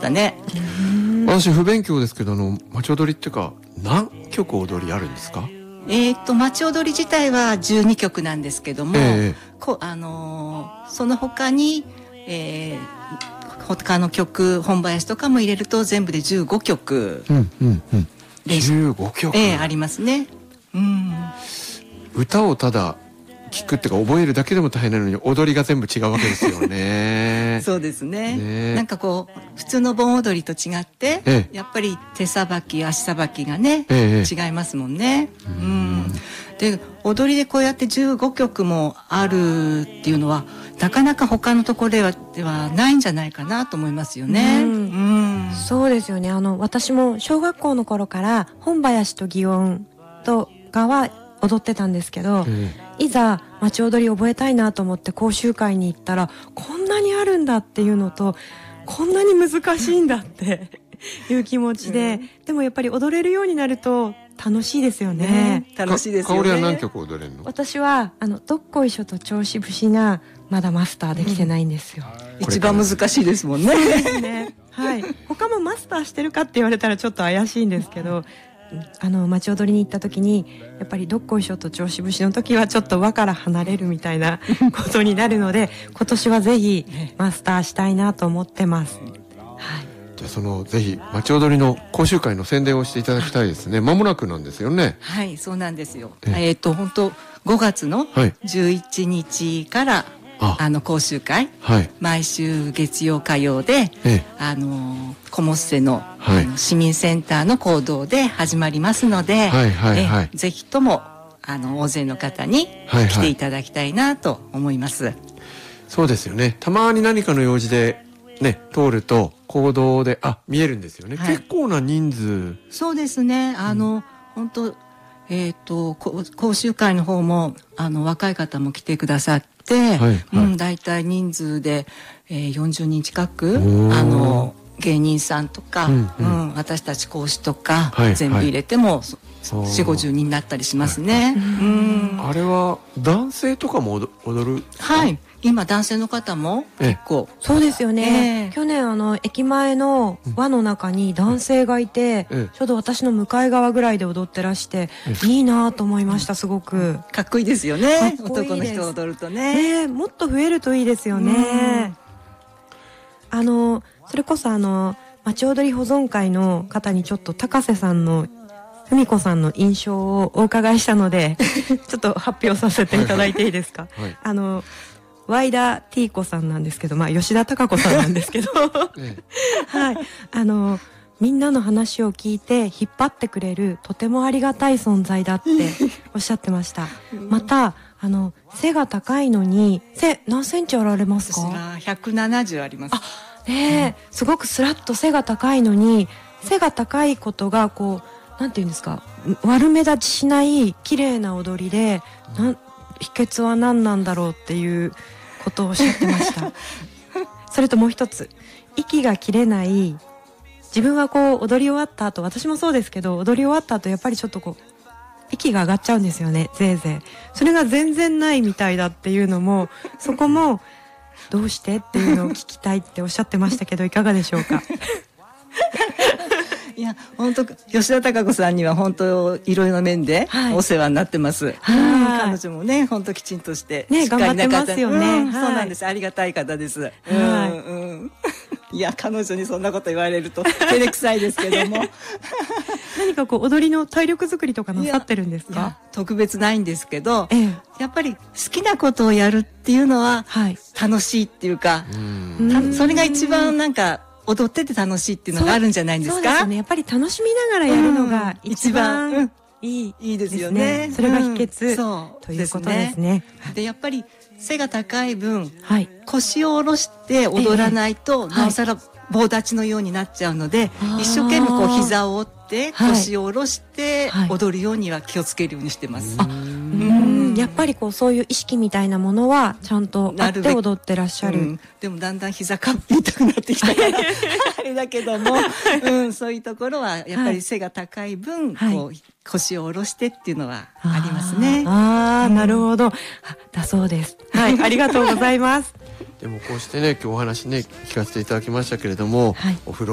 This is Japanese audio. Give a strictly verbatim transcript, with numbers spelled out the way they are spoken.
したね。 私不勉強ですけど、あの町踊りっていうか何曲踊りあるんですか？ えー、と町踊り自体はじゅうにきょくなんですけども、 ええ、 こあのーその他に、えー、他の曲本囃子とかも入れると全部でじゅうごきょく、 うんうんうん、 でじゅうごきょく、 えー、ありますね。うん、 歌をただ聞くっていうか覚えるだけでも大変なのに踊りが全部違うわけですよね。 そうですね。 ね、 なんかこう普通の盆踊りと違って、 ええ、 やっぱり手さばき足さばきがね、 ええ、 違いますもんね。うん、で踊りでこうやってじゅうごきょくもあるっていうのはなかなか他のところでは、ではないんじゃないかなと思いますよね。 うんうん、 そうですよね。あの私も小学校の頃から本囃子と祇園とかは踊ってたんですけど、 えいざ町踊り覚えたいなと思って講習会に行ったらこんなにあるんだっていうのとこんなに難しいんだっていう気持ちで、うん、でもやっぱり踊れるようになると楽しいですよね。 ね、楽しいですよね。 香織は何曲踊れるの？ 私はあのどっこいしょと調子節がまだマスターできてないんですよ。 うん、一番難しいですもんね。 そうですね。はい。他もマスターしてるかって言われたらちょっと怪しいんですけど、あの町踊りに行った時にやっぱりどっこいしょと調子節の時はちょっと輪から離れるみたいなことになるので今年はぜひマスターしたいなと思ってます。はい。 じゃあそのぜひ町踊りの講習会の宣伝をしていただきたいですね。間もなくなんですよね。 はい、そうなんですよ。えっと本当ごがつのじゅういちにちから、はい、あ, あの講習会、はい、毎週月曜火曜で、ええ、あのコモッセの、はい、あの市民センターの講堂で始まりますので、はいはいはい、えぜひともあの大勢の方に来ていただきたいなと思います。はいはい、 そうですよね。たまに何かの用事でね通ると講堂であ見えるんですよね。はい、結構な人数。 そうですね。あの、うん、本当えっと講習会の方もあの若い方も来てくださって。で、はいはい、うん、だいたい人数で、えー、よんじゅうにん近くあの芸人さんとか、うんうんうん、私たち講師とか、はい、全部入れても、はい、よんじゅう、ごじゅうにんになったりしますね。はいはい、 うん、あれは男性とかも踊る？ はい、今男性の方も結構。 そうですよね。えー、去年あの駅前の輪の中に男性がいて、うん、ちょうど私の向かい側ぐらいで踊ってらして、うん、いいなと思いました。すごくかっこいいですよね。男の人が踊るとね。 ね、もっと増えるといいですよね。あのそれこそあの町踊り保存会の方にちょっと高瀬さんの文子さんの印象をお伺いしたのでちょっと発表させていただいていいですか？はいはい、あのワイダティーコさんなんですけど、まあ吉田貴子さんなんですけどはい、あのみんなの話を聞いて引っ張ってくれるとてもありがたい存在だっておっしゃってました。またあの背が高いのに背何センチあられますか？ 私がひゃくななじゅうあります。 あ、ねえ、うん、すごくスラッと背が高いのに背が高いことがこうなんていうんですか、悪目立ちしない綺麗な踊りで、なん秘訣は何なんだろうっていうことをおっしゃってましたそれともう一つ、息が切れない、自分はこう踊り終わった後、私もそうですけど踊り終わった後やっぱりちょっとこう息が上がっちゃうんですよね、ぜいぜい。それが全然ないみたいだっていうのも、そこもどうしてっていうのを聞きたいっておっしゃってましたけど、いかがでしょうか？ いや本当吉田貴子さんには本当いろいろな面でお世話になってます。はい、うん、彼女もね本当きちんとしてね頑張ってますよね。うん、 そうなんです。ありがたい方です。はい、うんうん、いや彼女にそんなこと言われると照れくさいですけども何かこう踊りの体力作りとかなさってるんですか？ 特別ないんですけど、ええ、やっぱり好きなことをやるっていうのは楽しいっていうか、はい、それが一番なんか踊ってて楽しいっていうのがあるんじゃないんですか？ そうですね。やっぱり楽しみながらやるのが一番、うん、いい、 いいですよね。 それが秘訣、 うん、そうということですね。 でやっぱり背が高い分、はい、腰を下ろして踊らないと、ええ、なおさら棒立ちのようになっちゃうので、はい、一生懸命こう膝を折って腰を下ろして踊るようには気をつけるようにしてます。 はい、あ、うん、やっぱりこうそういう意識みたいなものはちゃんとあって踊ってらっしゃる。うん、 でもだんだん膝かっぴ痛くなってきたからあれだけども、うん、そういうところはやっぱり背が高い分、はい、こう腰を下ろしてっていうのはありますね。 ああ、うん、なるほど。だそうです。はい、ありがとうございます。 でもこうしてね今日お話ね聞かせていただきましたけれども、はい、お風呂